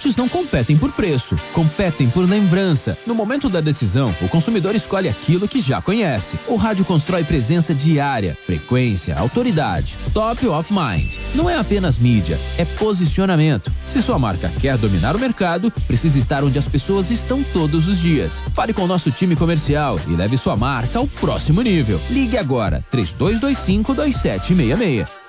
postes não competem por preço, competem por lembrança. No momento da decisão, o consumidor escolhe aquilo que já conhece. O rádio constrói presença diária, frequência, autoridade, top of mind. Não é apenas mídia, é posicionamento. Se sua marca quer dominar o mercado, precisa estar onde as pessoas estão todos os dias. Fale com o nosso time comercial e leve sua marca ao próximo nível. Ligue agora, 3225-2766.